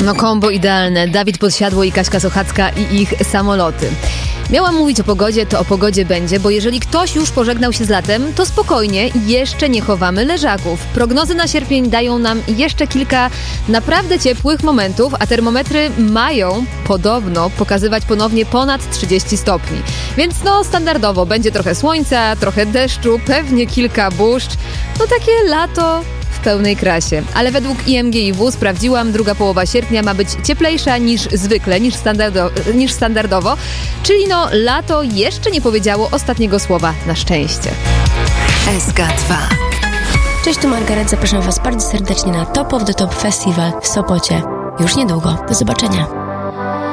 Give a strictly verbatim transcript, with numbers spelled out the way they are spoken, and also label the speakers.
Speaker 1: No kombo idealne. Dawid Podsiadło i Kaśka Sochacka i ich samoloty. Miałam mówić o pogodzie, to o pogodzie będzie, bo jeżeli ktoś już pożegnał się z latem, to spokojnie, jeszcze nie chowamy leżaków. Prognozy na sierpień dają nam jeszcze kilka naprawdę ciepłych momentów, a termometry mają podobno pokazywać ponownie ponad trzydzieści stopni. Więc no standardowo będzie trochę słońca, trochę deszczu, pewnie kilka burz. No takie lato w pełnej krasie. Ale według I M G I W sprawdziłam, druga połowa sierpnia ma być cieplejsza niż zwykle, niż, standardo, niż standardowo. Czyli no lato jeszcze nie powiedziało ostatniego słowa na szczęście.
Speaker 2: S K dwa.
Speaker 3: Cześć, tu Margaret. Zapraszam Was bardzo serdecznie na Top of the Top Festival w Sopocie. Już niedługo. Do zobaczenia.